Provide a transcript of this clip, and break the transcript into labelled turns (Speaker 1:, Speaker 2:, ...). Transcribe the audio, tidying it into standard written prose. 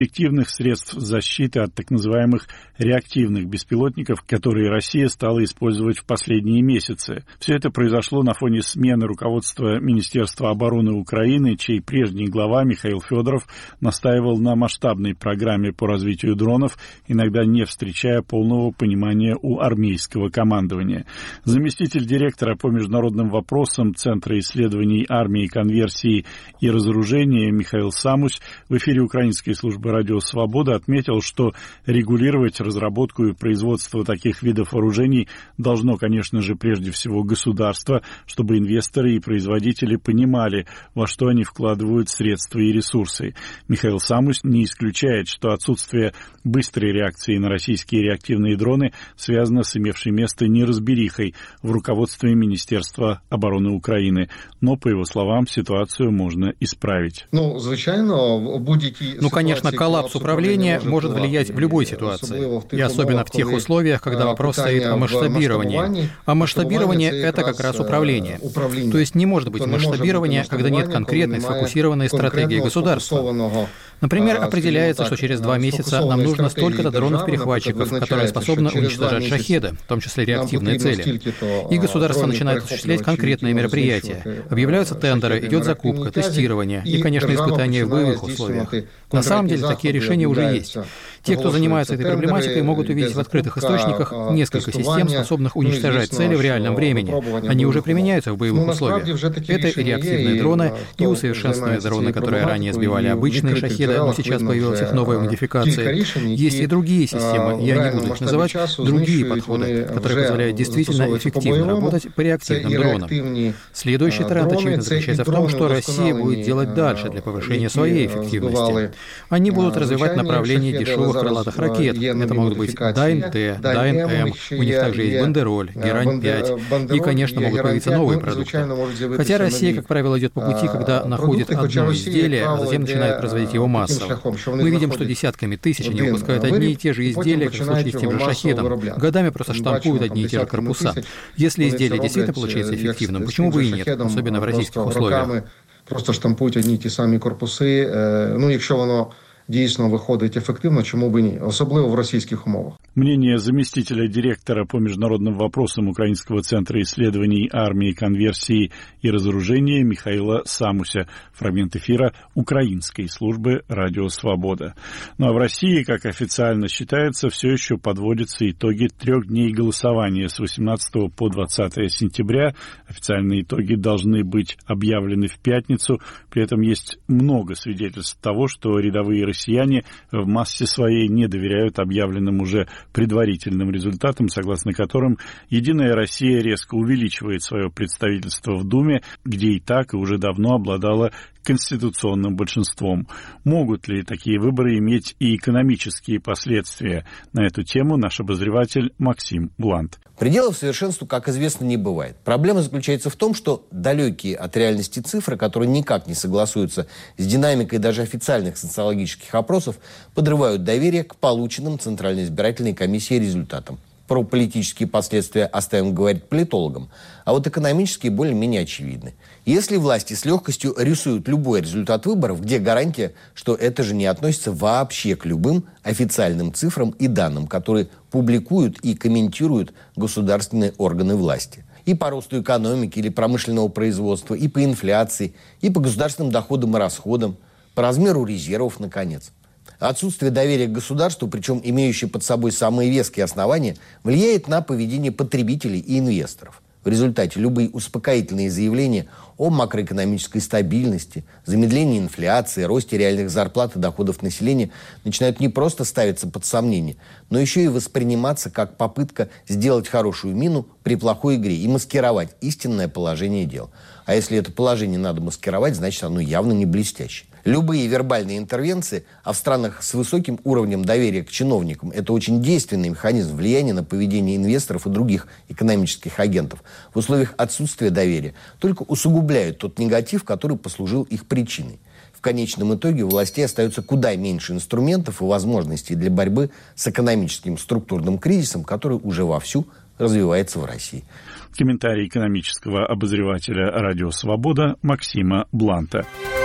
Speaker 1: эффективных средств защиты от так называемых реактивных беспилотников, которые Россия стала использовать в последние месяцы. Все это произошло на фоне смены руководства Министерства обороны Украины, чей прежний глава Михаил Федоров настаивал на масштабной программе по развитию дронов, иногда не встречая полного понимания у армейского командования. Заместитель директора по международным вопросам Центра исследований армии, конверсии и разоружения Михаил Самусь в эфире украинской службы «Радио Свобода» отметил, что регулировать разработку и производство таких видов вооружений должно, конечно же, прежде всего государство, чтобы инвесторы и производители понимали, во что они вкладывают средства и ресурсы. Михаил Самусь не исключает, что отсутствие быстрой реакции на российские реактивные дроны связано с имевшей место неразберихой в руководстве Министерства обороны Украины. Но, по его словам, ситуацию можно исправить.
Speaker 2: Конечно, коллапс управления может влиять в любой ситуации. И особенно в тех условиях, когда вопрос стоит о масштабировании. А масштабирование – это как раз управление. То есть не может быть масштабирования, когда нет конкретной, сфокусированной стратегии государства. Например, определяется, что через 2 месяца нам нужно столько-то дронов-перехватчиков, которые способны уничтожать шахеды, в том числе реактивные цели. И государство начинает осуществлять конкретные мероприятия. Объявляются тендеры, идет закупка, тестирование и, конечно, испытания в боевых условиях. На самом деле, такие решения уже есть. Те, кто занимается этой проблематикой, могут увидеть в открытых источниках несколько систем, способных уничтожать цели в реальном времени. Они уже применяются в боевых условиях. Это и реактивные дроны, и усовершенствованные дроны, которые ранее сбивали обычные шахеды, но сейчас появилась их новая модификация. Есть и другие системы, я не буду их называть, другие подходы, которые позволяют действительно эффективно работать по реактивным дронам. Следующий тренд, очевидно, заключается в том, что Россия будет делать дальше для повышения своей эффективности. Они будут развивать направление дешевых крылатых ракет. Это могут быть Дайн-Т, Дайн-М, у них также есть Бандероль, Герань-5, и, конечно, могут появиться новые продукты. Хотя Россия, как правило, идет по пути, когда находит одно изделие, а затем начинает производить его массово. Мы видим, что десятками тысяч они выпускают одни и те же изделия, как в случае с тем же шахедом. Годами просто штампуют одни и те же корпуса. Если изделие действительно получается эффективным, почему бы и нет, особенно в российских условиях?
Speaker 3: Просто штампують одні й ті самі корпуси. Якщо воно дійсно виходить ефективно, чому б і ні, особливо в російських умовах.
Speaker 1: Мнение заместителя директора по международным вопросам Украинского центра исследований армии, конверсии и разоружения Михаила Самуся. Фрагмент эфира украинской службы «Радио Свобода». Ну а в России, как официально считается, все еще подводятся итоги 3 дней голосования с 18 по 20 сентября. Официальные итоги должны быть объявлены в пятницу. При этом есть много свидетельств того, что рядовые россияне в массе своей не доверяют объявленным уже предварительным результатам, согласно которым «Единая Россия» резко увеличивает свое представительство в Думе, где и так и уже давно обладала конституционным большинством. Могут ли такие выборы иметь и экономические последствия? На эту тему наш обозреватель Максим Блант.
Speaker 4: Пределов совершенству, как известно, не бывает. Проблема заключается в том, что далекие от реальности цифры, которые никак не согласуются с динамикой даже официальных социологических опросов, подрывают доверие к полученным Центральной избирательной комиссией результатам. Про политические последствия оставим говорить политологам, а вот экономические более-менее очевидны. Если власти с легкостью рисуют любой результат выборов, где гарантия, что это же не относится вообще к любым официальным цифрам и данным, которые публикуют и комментируют государственные органы власти? И по росту экономики или промышленного производства, и по инфляции, и по государственным доходам и расходам, по размеру резервов, наконец. Отсутствие доверия к государству, причем имеющее под собой самые веские основания, влияет на поведение потребителей и инвесторов. В результате любые успокоительные заявления о макроэкономической стабильности, замедлении инфляции, росте реальных зарплат и доходов населения начинают не просто ставиться под сомнение, но еще и восприниматься как попытка сделать хорошую мину при плохой игре и маскировать истинное положение дел. А если это положение надо маскировать, значит оно явно не блестящее. Любые вербальные интервенции, а в странах с высоким уровнем доверия к чиновникам, это очень действенный механизм влияния на поведение инвесторов и других экономических агентов. В условиях отсутствия доверия только усугубляют тот негатив, который послужил их причиной. В конечном итоге у властей остается куда меньше инструментов и возможностей для борьбы с экономическим структурным кризисом, который уже вовсю развивается в России.
Speaker 1: Комментарий экономического обозревателя «Радио Свобода» Максима Бланта.